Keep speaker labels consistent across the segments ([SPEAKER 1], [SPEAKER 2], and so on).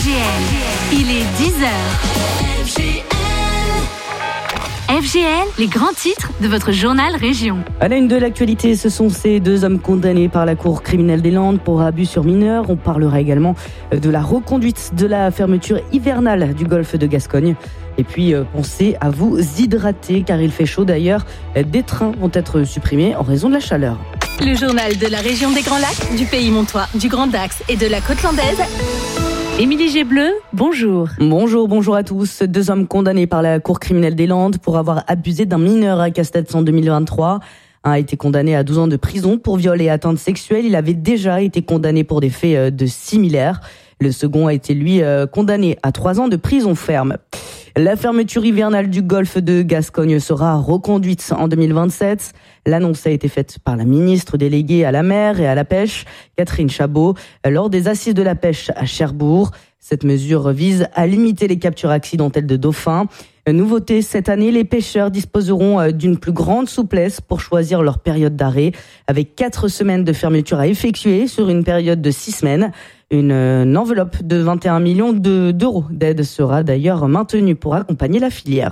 [SPEAKER 1] FGL, il est 10h. FGL, les grands titres de votre journal Région.
[SPEAKER 2] À la une de l'actualité, ce sont ces deux hommes condamnés par la Cour criminelle des Landes pour abus sur mineurs. On parlera également de la reconduite de la fermeture hivernale du golfe de Gascogne. Et puis, pensez à vous hydrater car il fait chaud d'ailleurs. Des trains vont être supprimés en raison de la chaleur.
[SPEAKER 1] Le journal de la région des Grands Lacs, du Pays Montois, du Grand Dax et de la Côte Landaise. Émilie Gébleu, bonjour.
[SPEAKER 2] Bonjour à tous. Deux hommes condamnés par la Cour criminelle des Landes pour avoir abusé d'un mineur à Castets en 2023. Un a été condamné à 12 ans de prison pour viol et atteinte sexuelle. Il avait déjà été condamné pour des faits de similaires. Le second a été, lui, condamné à 3 ans de prison ferme. La fermeture hivernale du golfe de Gascogne sera reconduite en 2027. L'annonce a été faite par la ministre déléguée à la mer et à la pêche, Catherine Chabot, lors des assises de la pêche à Cherbourg. Cette mesure vise à limiter les captures accidentelles de dauphins. Nouveauté, cette année, les pêcheurs disposeront d'une plus grande souplesse pour choisir leur période d'arrêt, avec 4 semaines de fermeture à effectuer sur une période de 6 semaines. Une enveloppe de 21 millions d'euros d'aide sera d'ailleurs maintenue pour accompagner la filière.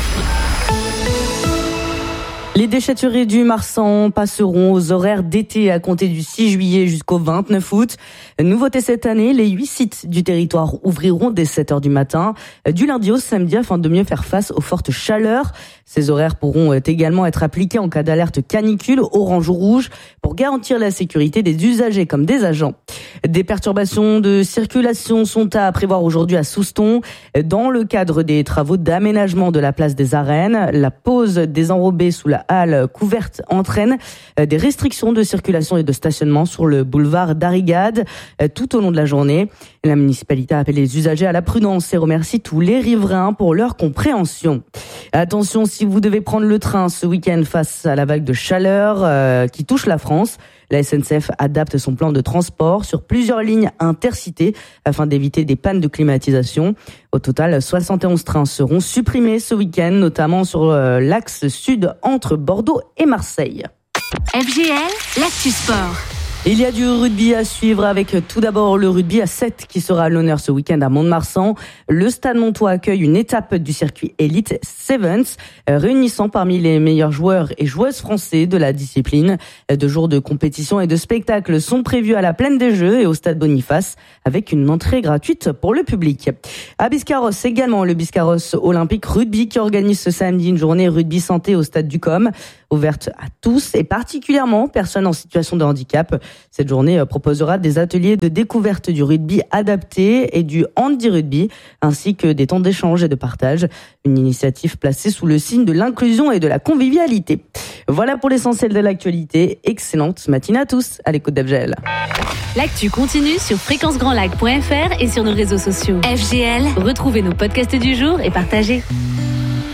[SPEAKER 2] Les déchetteries du Marsan passeront aux horaires d'été à compter du 6 juillet jusqu'au 29 août. Nouveauté cette année, les 8 sites du territoire ouvriront dès 7h du matin, du lundi au samedi afin de mieux faire face aux fortes chaleurs. Ces horaires pourront également être appliqués en cas d'alerte canicule, orange ou rouge, pour garantir la sécurité des usagers comme des agents. Des perturbations de circulation sont à prévoir aujourd'hui à Souston. Dans le cadre des travaux d'aménagement de la place des Arènes, la pose des enrobés sous la halle couverte entraîne des restrictions de circulation et de stationnement sur le boulevard d'Arrigade tout au long de la journée. La municipalité a appelé les usagers à la prudence et remercie tous les riverains pour leur compréhension. Attention, si vous devez prendre le train ce week-end face à la vague de chaleur qui touche la France, la SNCF adapte son plan de transport sur plusieurs lignes intercités afin d'éviter des pannes de climatisation. Au total, 71 trains seront supprimés ce week-end, notamment sur l'axe sud entre Bordeaux et Marseille.
[SPEAKER 1] FGL, l'actu sport.
[SPEAKER 2] Il y a du rugby à suivre avec tout d'abord le rugby à 7 qui sera à l'honneur ce week-end à Mont-de-Marsan. Le Stade Montois accueille une étape du circuit Elite Sevens, réunissant parmi les meilleurs joueurs et joueuses français de la discipline. 2 jours de compétition et de spectacle sont prévus à la Plaine des Jeux et au Stade Boniface avec une entrée gratuite pour le public. À Biscarrosse également, le Biscarrosse Olympique Rugby qui organise ce samedi une journée rugby santé au Stade du Com, ouverte à tous et particulièrement personnes en situation de handicap. Cette journée proposera des ateliers de découverte du rugby adapté et du handi-rugby, ainsi que des temps d'échange et de partage. Une initiative placée sous le signe de l'inclusion et de la convivialité. Voilà pour l'essentiel de l'actualité. Excellente matinée à tous à l'écoute d'FGL.
[SPEAKER 1] L'actu continue sur fréquencegrandlac.fr et sur nos réseaux sociaux. FGL, retrouvez nos podcasts du jour et partagez.